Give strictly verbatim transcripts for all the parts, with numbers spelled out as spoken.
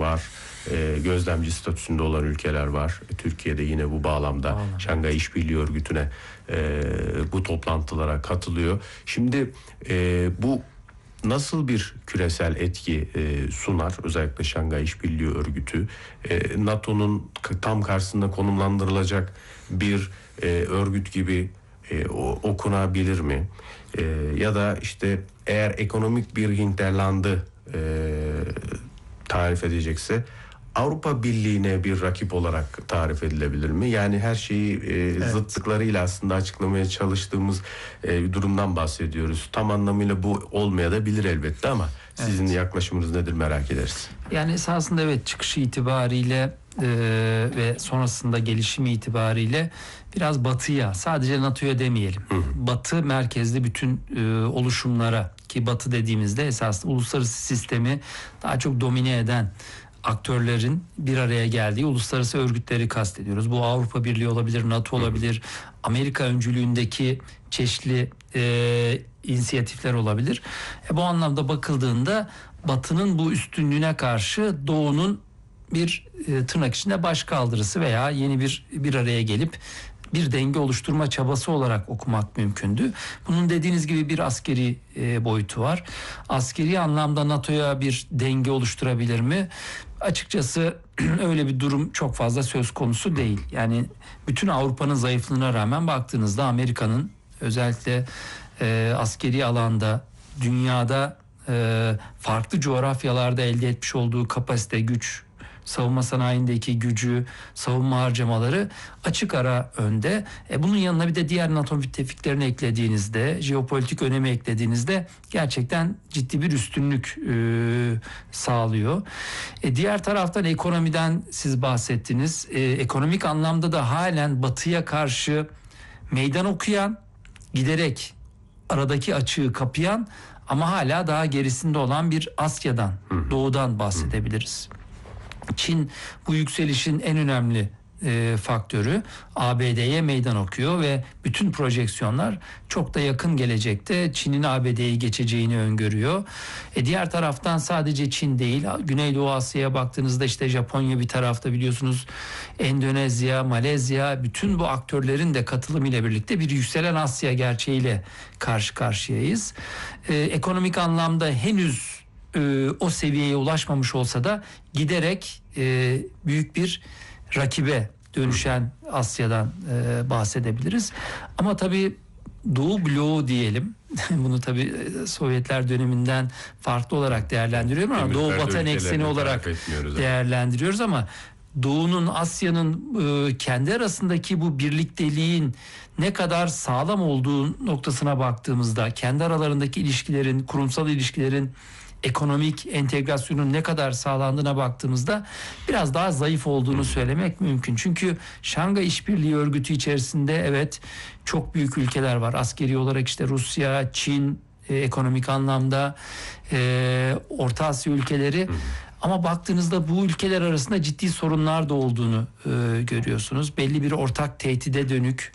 var. E, gözlemci statüsünde olan ülkeler var. E, Türkiye'de yine bu bağlamda Aynen. Şangay İşbirliği Örgütü'ne e, bu toplantılara katılıyor. Şimdi e, bu nasıl bir küresel etki e, sunar özellikle Şangay İşbirliği Örgütü? E, NATO'nun tam karşısında konumlandırılacak bir e, örgüt gibi e, o, okunabilir mi? E, ya da işte eğer ekonomik bir hinterlandı e, tarif edecekse Avrupa Birliği'ne bir rakip olarak tarif edilebilir mi? Yani her şeyi e, evet. zıtlıklarıyla aslında açıklamaya çalıştığımız e, bir durumdan bahsediyoruz. Tam anlamıyla bu olmaya da bilir elbette ama evet. sizin yaklaşımınız nedir merak ederiz. Yani esasında evet çıkışı itibariyle e, ve sonrasında gelişimi itibariyle biraz batıya, sadece NATO'ya demeyelim. Hı hı. Batı merkezli bütün e, oluşumlara, ki batı dediğimizde esasında uluslararası sistemi daha çok domine eden aktörlerin bir araya geldiği uluslararası örgütleri kastediyoruz. Bu Avrupa Birliği olabilir, NATO olabilir, Amerika öncülüğündeki çeşitli e, inisiyatifler olabilir. E, bu anlamda bakıldığında Batı'nın bu üstünlüğüne karşı Doğu'nun bir e, tırnak içinde başkaldırısı veya yeni bir bir araya gelip bir denge oluşturma çabası olarak okumak mümkündü. Bunun dediğiniz gibi bir askeri e, boyutu var. Askeri anlamda NATO'ya bir denge oluşturabilir mi? Açıkçası öyle bir durum çok fazla söz konusu değil. Yani bütün Avrupa'nın zayıflığına rağmen baktığınızda Amerika'nın özellikle e, askeri alanda dünyada e, farklı coğrafyalarda elde etmiş olduğu kapasite, güç, savunma sanayindeki gücü, savunma harcamaları açık ara önde. E bunun yanına bir de diğer NATO müttefiklerini eklediğinizde, jeopolitik önemi eklediğinizde gerçekten ciddi bir üstünlük e, sağlıyor. E diğer taraftan ekonomiden siz bahsettiniz. E, ekonomik anlamda da halen Batı'ya karşı meydan okuyan, giderek aradaki açığı kapayan ama hala daha gerisinde olan bir Asya'dan, Doğu'dan bahsedebiliriz. Çin bu yükselişin en önemli e, faktörü, A B D'ye meydan okuyor ve bütün projeksiyonlar çok da yakın gelecekte Çin'in A B D'yi geçeceğini öngörüyor. E, diğer taraftan sadece Çin değil, Güneydoğu Asya'ya baktığınızda işte Japonya bir tarafta, biliyorsunuz Endonezya, Malezya, bütün bu aktörlerin de katılımıyla birlikte bir yükselen Asya gerçeğiyle karşı karşıyayız. E, ekonomik anlamda henüz o seviyeye ulaşmamış olsa da giderek e, büyük bir rakibe dönüşen Asya'dan e, bahsedebiliriz. Ama tabii Doğu bloğu diyelim. Bunu tabii Sovyetler döneminden farklı olarak değerlendiriyorum ama Doğu Batı ekseni olarak değerlendiriyoruz ama Doğu'nun, Asya'nın e, kendi arasındaki bu birlikteliğin ne kadar sağlam olduğu noktasına baktığımızda, kendi aralarındaki ilişkilerin, kurumsal ilişkilerin, ekonomik entegrasyonun ne kadar sağlandığına baktığımızda biraz daha zayıf olduğunu söylemek mümkün. Çünkü Şangay İşbirliği Örgütü içerisinde evet çok büyük ülkeler var. Askeri olarak işte Rusya, Çin, e, ekonomik anlamda e, Orta Asya ülkeleri. Ama baktığınızda bu ülkeler arasında ciddi sorunlar da olduğunu e, görüyorsunuz. Belli bir ortak tehdide dönük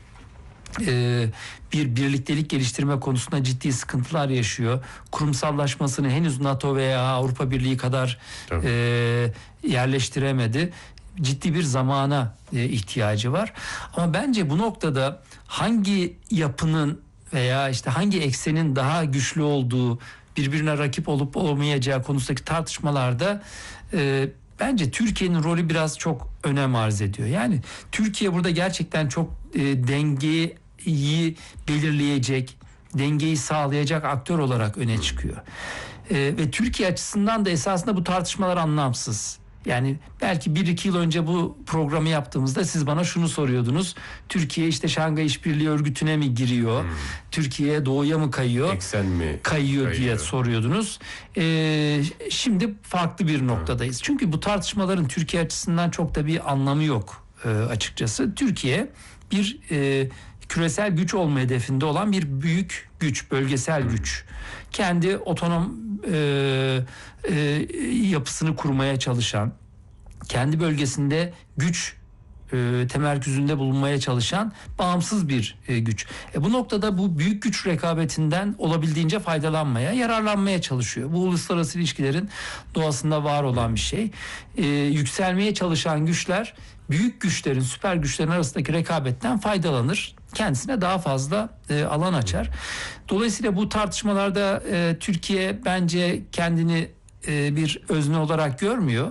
e, bir birliktelik geliştirme konusunda ciddi sıkıntılar yaşıyor. Kurumsallaşmasını henüz NATO veya Avrupa Birliği kadar e, yerleştiremedi. Ciddi bir zamana e, ihtiyacı var. Ama bence bu noktada hangi yapının veya işte hangi eksenin daha güçlü olduğu, birbirine rakip olup olmayacağı konusundaki tartışmalarda e, bence Türkiye'nin rolü biraz çok önem arz ediyor. Yani Türkiye burada gerçekten çok e, dengeyi belirleyecek, dengeyi sağlayacak aktör olarak öne çıkıyor. E, ve Türkiye açısından da esasında bu tartışmalar anlamsız. Yani belki bir iki yıl önce bu programı yaptığımızda siz bana şunu soruyordunuz. Türkiye işte Şangay İşbirliği Örgütü'ne mi giriyor? Hmm. Türkiye doğuya mı kayıyor? Eksen mi kayıyor, kayıyor diye soruyordunuz. Ee, şimdi farklı bir noktadayız. Hmm. Çünkü bu tartışmaların Türkiye açısından çok da bir anlamı yok e, açıkçası. Türkiye bir e, küresel güç olma hedefinde olan bir büyük güç, bölgesel hmm. güç. Kendi otonom e, e, yapısını kurmaya çalışan, kendi bölgesinde güç e, temerküzünde bulunmaya çalışan bağımsız bir e, güç. E, bu noktada bu büyük güç rekabetinden olabildiğince faydalanmaya, yararlanmaya çalışıyor. Bu uluslararası ilişkilerin doğasında var olan bir şey. E, yükselmeye çalışan güçler büyük güçlerin, süper güçlerin arasındaki rekabetten faydalanır. Kendisine daha fazla e, alan açar. Dolayısıyla bu tartışmalarda e, Türkiye bence kendini e, bir özne olarak görmüyor.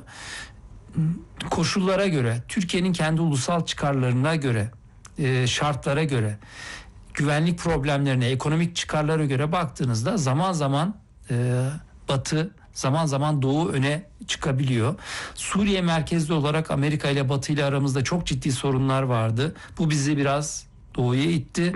Koşullara göre, Türkiye'nin kendi ulusal çıkarlarına göre, e, şartlara göre, güvenlik problemlerine, ekonomik çıkarlara göre baktığınızda zaman zaman e, Batı, zaman zaman Doğu öne çıkabiliyor. Suriye merkezli olarak Amerika ile Batı ile aramızda çok ciddi sorunlar vardı. Bu bizi biraz Doğu'ya itti.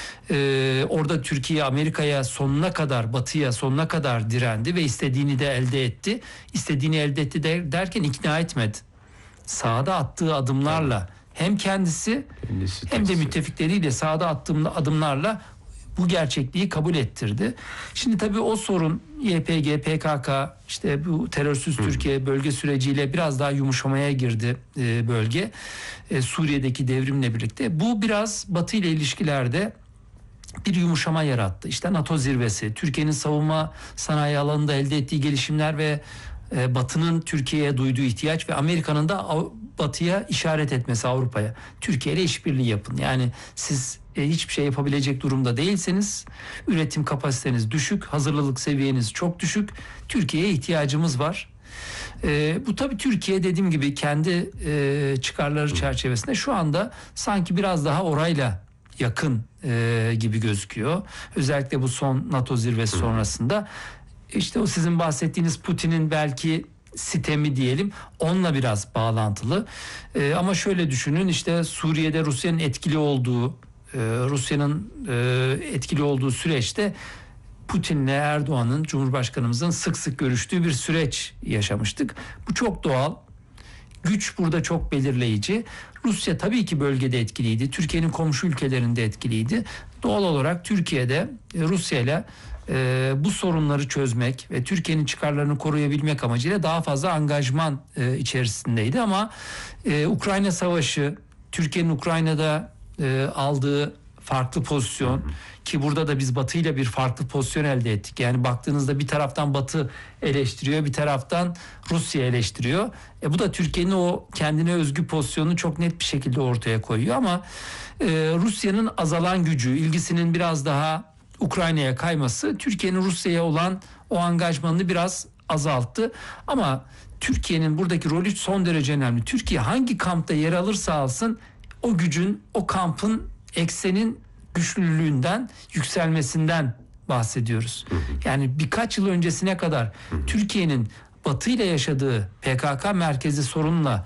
Ee, orada Türkiye Amerika'ya sonuna kadar, Batı'ya sonuna kadar direndi ve istediğini de elde etti. İstediğini elde etti de, derken ikna etmedi. Sahada attığı adımlarla hem kendisi, kendisi hem de müttefikleriyle sahada attığı adımlarla bu gerçekliği kabul ettirdi. Şimdi tabii o sorun Y P G, P K K, işte bu terörsüz Hı. Türkiye bölge süreciyle biraz daha yumuşamaya girdi e, bölge. E, Suriye'deki devrimle birlikte. Bu biraz Batı ile ilişkilerde bir yumuşama yarattı. İşte NATO zirvesi, Türkiye'nin savunma sanayi alanında elde ettiği gelişimler ve e, Batı'nın Türkiye'ye duyduğu ihtiyaç ve Amerika'nın da Batı'ya işaret etmesi, Avrupa'ya. Türkiye ile işbirliği yapın. Yani siz e, hiçbir şey yapabilecek durumda değilseniz, üretim kapasiteniz düşük, hazırlılık seviyeniz çok düşük. Türkiye'ye ihtiyacımız var. E, bu tabii Türkiye dediğim gibi kendi e, çıkarları çerçevesinde şu anda sanki biraz daha orayla yakın e, gibi gözüküyor. Özellikle bu son NATO zirvesi sonrasında. İşte o sizin bahsettiğiniz Putin'in belki sitemi diyelim, onunla biraz bağlantılı. E, ama şöyle düşünün, işte Suriye'de Rusya'nın etkili olduğu, e, Rusya'nın e, etkili olduğu süreçte Putin'le Erdoğan'ın, Cumhurbaşkanımızın sık sık görüştüğü bir süreç yaşamıştık. Bu çok doğal. Güç burada çok belirleyici. Rusya tabii ki bölgede etkiliydi. Türkiye'nin komşu ülkelerinde etkiliydi. Doğal olarak Türkiye'de Rusya ile e, bu sorunları çözmek ve Türkiye'nin çıkarlarını koruyabilmek amacıyla daha fazla angajman e, içerisindeydi. Ama e, Ukrayna Savaşı, Türkiye'nin Ukrayna'da e, aldığı farklı pozisyon, ki burada da biz Batı ile bir farklı pozisyon elde ettik. Yani baktığınızda bir taraftan Batı eleştiriyor, bir taraftan Rusya eleştiriyor. E bu da Türkiye'nin o kendine özgü pozisyonunu çok net bir şekilde ortaya koyuyor. Ama e, Rusya'nın azalan gücü, ilgisinin biraz daha Ukrayna'ya kayması Türkiye'nin Rusya'ya olan o angajmanını biraz azalttı. Ama Türkiye'nin buradaki rolü son derece önemli. Türkiye hangi kampta yer alırsa alsın o gücün, o kampın, eksenin güçlülüğünden, yükselmesinden bahsediyoruz. Yani birkaç yıl öncesine kadar Türkiye'nin Batı ile yaşadığı P K K merkezi sorunla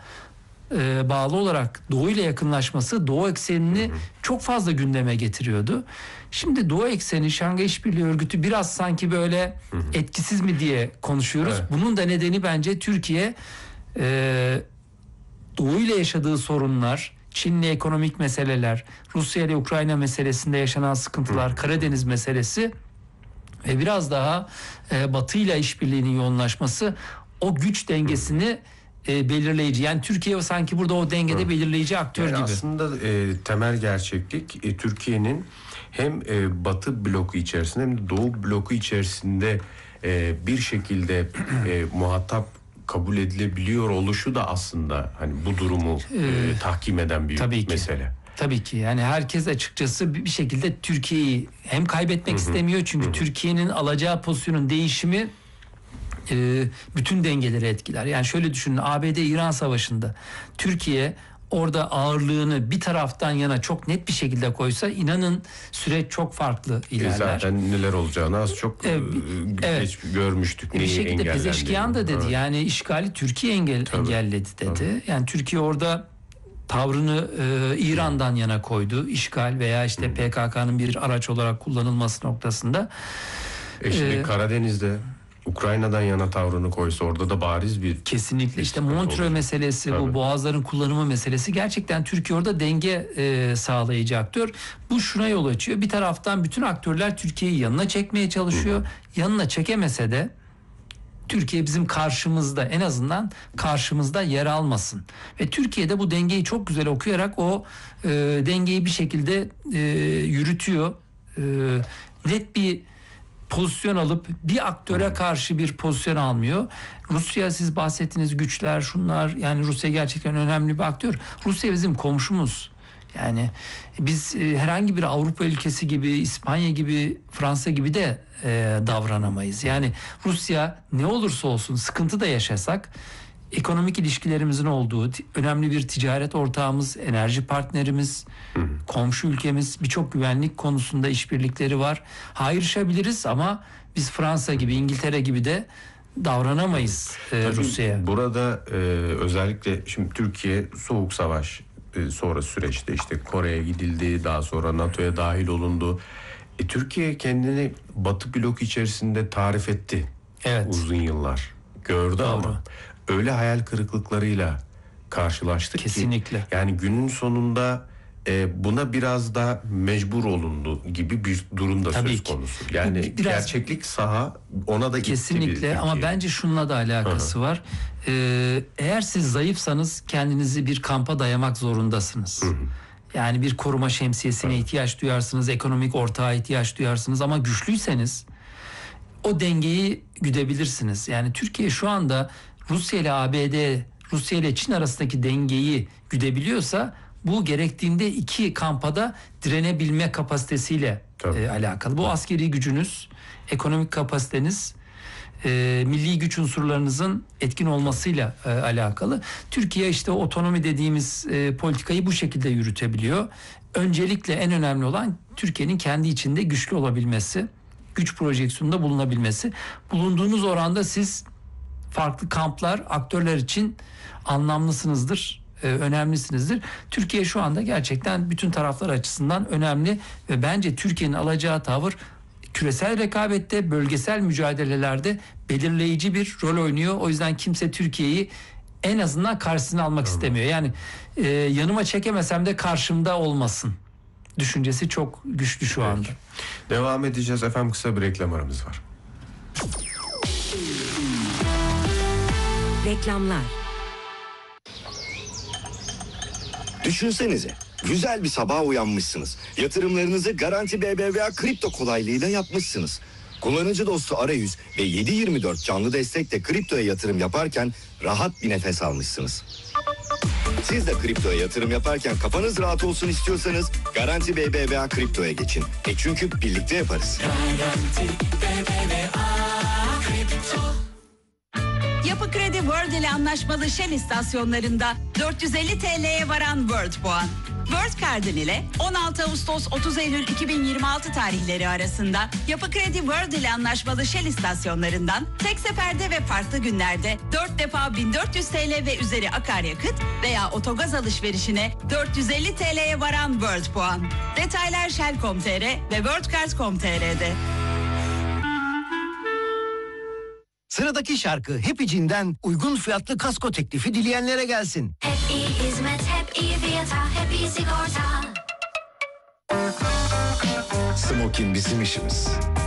e, bağlı olarak Doğu ile yakınlaşması Doğu eksenini çok fazla gündeme getiriyordu. Şimdi Doğu ekseni, Şangay İşbirliği Örgütü biraz sanki böyle etkisiz mi diye konuşuyoruz. Evet. Bunun da nedeni bence Türkiye e, Doğu ile yaşadığı sorunlar, Çin'le ekonomik meseleler, Rusya ile Ukrayna meselesinde yaşanan sıkıntılar, Karadeniz meselesi ve biraz daha e, Batı ile işbirliğinin yoğunlaşması o güç dengesini e, belirleyici. Yani Türkiye sanki burada o dengede Hı. belirleyici aktör yani gibi. Aslında e, temel gerçeklik e, Türkiye'nin hem e, Batı bloku içerisinde hem de Doğu bloku içerisinde e, bir şekilde e, muhatap kabul edilebiliyor oluşu da aslında hani bu durumu ee, e, tahkim eden bir tabii mesele. Ki, tabii ki. Yani herkes açıkçası bir şekilde Türkiye'yi hem kaybetmek Hı-hı. istemiyor çünkü Hı-hı. Türkiye'nin alacağı pozisyonun değişimi e, bütün dengeleri etkiler. Yani şöyle düşünün, A B D-İran Savaşı'nda Türkiye orada ağırlığını bir taraftan yana çok net bir şekilde koysa inanın süreç çok farklı ilerler. E zaten neler olacağını az çok evet, e, evet. görmüştük. E bir şekilde Pezeşkiyan da dedi. Evet. Yani işgali Türkiye engel, engelledi dedi. Tabii. Yani Türkiye orada tavrını e, İran'dan Hı. yana koydu. İşgal veya işte Hı. P K K'nın bir araç olarak kullanılması noktasında. E şimdi ee, Karadeniz'de Ukrayna'dan yana tavrını koysa orada da bariz bir... Kesinlikle. İşte Montreux meselesi, Tabii. bu boğazların kullanımı meselesi gerçekten Türkiye orada denge e, sağlayıcı aktör. Bu şuna yol açıyor. Bir taraftan bütün aktörler Türkiye'yi yanına çekmeye çalışıyor. Hı. Yanına çekemese de Türkiye bizim karşımızda, en azından karşımızda yer almasın. Ve Türkiye'de bu dengeyi çok güzel okuyarak o e, dengeyi bir şekilde e, yürütüyor. E, net bir pozisyon alıp bir aktöre karşı bir pozisyon almıyor. Rusya, siz bahsettiğiniz güçler, şunlar, yani Rusya gerçekten önemli bir aktör. Rusya bizim komşumuz. Yani biz e, herhangi bir Avrupa ülkesi gibi, İspanya gibi, Fransa gibi de e, davranamayız. Yani Rusya ne olursa olsun, sıkıntı da yaşasak, ekonomik ilişkilerimizin olduğu önemli bir ticaret ortağımız, enerji partnerimiz, komşu ülkemiz, birçok güvenlik konusunda işbirlikleri var. Ayrışabiliriz ama biz Fransa gibi, İngiltere gibi de davranamayız e, Rusya'ya. Burada e, özellikle şimdi Türkiye Soğuk Savaş e, sonra süreçte işte Kore'ye gidildi, daha sonra NATO'ya dahil olundu. E, Türkiye kendini Batı bloku içerisinde tarif etti. Evet. Uzun yıllar gördü. Doğru. Ama öyle hayal kırıklıklarıyla karşılaştık kesinlikle. Ki yani günün sonunda e, buna biraz da mecbur olundu gibi bir durumda Tabii söz ki. konusu. Yani biraz, gerçeklik saha ona da kesinlikle ama bence şununla da alakası Hı-hı. var. Ee, eğer siz zayıfsanız kendinizi bir kampa dayamak zorundasınız. Hı-hı. Yani bir koruma şemsiyesine Hı-hı. ihtiyaç duyarsınız, ekonomik ortağa ihtiyaç duyarsınız ama güçlüyseniz o dengeyi güdebilirsiniz. Yani Türkiye şu anda Rusya ile A B D, Rusya ile Çin arasındaki dengeyi güdebiliyorsa bu gerektiğinde iki kampada direnebilme kapasitesiyle e, alakalı. Bu askeri gücünüz, ekonomik kapasiteniz, e, milli güç unsurlarınızın etkin olmasıyla e, alakalı. Türkiye işte otonomi dediğimiz e, politikayı bu şekilde yürütebiliyor. Öncelikle en önemli olan Türkiye'nin kendi içinde güçlü olabilmesi, güç projeksiyonunda bulunabilmesi. Bulunduğunuz oranda siz farklı kamplar, aktörler için anlamlısınızdır, e, önemlisinizdir. Türkiye şu anda gerçekten bütün taraflar açısından önemli ve bence Türkiye'nin alacağı tavır küresel rekabette, bölgesel mücadelelerde belirleyici bir rol oynuyor. O yüzden kimse Türkiye'yi en azından karşısına almak tamam. istemiyor. Yani e, yanıma çekemesem de karşımda olmasın düşüncesi çok güçlü şu Peki. anda. Devam edeceğiz efendim, kısa bir reklam aramız var. Reklamlar. Düşünsenize, güzel bir sabaha uyanmışsınız. Yatırımlarınızı Garanti B B V A kripto kolaylığıyla yapmışsınız. Kullanıcı dostu arayüz ve yedi yirmi dört canlı destekle kriptoya yatırım yaparken rahat bir nefes almışsınız. Siz de kriptoya yatırım yaparken kafanız rahat olsun istiyorsanız Garanti B B V A kriptoya geçin. E çünkü birlikte yaparız. Garanti B B V A kripto. Yapı Kredi World ile anlaşmalı Shell istasyonlarında dört yüz elli TL'ye varan World puan. World Card'ın ile on altı Ağustos otuz Eylül iki bin yirmi altı tarihleri arasında Yapı Kredi World ile anlaşmalı Shell istasyonlarından tek seferde ve farklı günlerde dört defa bin dört yüz TL ve üzeri akaryakıt veya otogaz alışverişine dört yüz elli TL'ye varan World puan. Detaylar shell nokta com nokta tr ve worldcard nokta com nokta tr'de. Sıradaki şarkı Happy'cinden uygun fiyatlı kasko teklifi dileyenlere gelsin. Hep iyi hizmet, hep iyi fiyata, hep iyi sigorta. Smokin bizim işimiz.